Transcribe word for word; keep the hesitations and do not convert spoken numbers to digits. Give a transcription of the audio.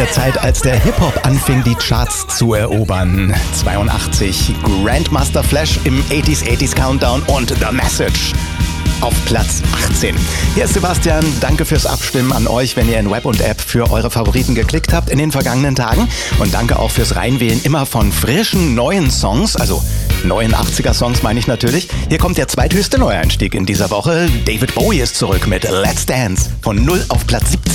Der Zeit, als der Hip-Hop anfing, die Charts zu erobern. zweiundachtzig, Grandmaster Flash im achtziger achtziger Countdown und The Message auf Platz achtzehn. Hier ist Sebastian, danke fürs Abstimmen an euch, wenn ihr in Web und App für eure Favoriten geklickt habt in den vergangenen Tagen. Und danke auch fürs Reinwählen immer von frischen, neuen Songs, also neuen achtziger Songs meine ich natürlich. Hier kommt der zweithöchste Neueinstieg in dieser Woche. David Bowie ist zurück mit Let's Dance von null auf Platz siebzehn.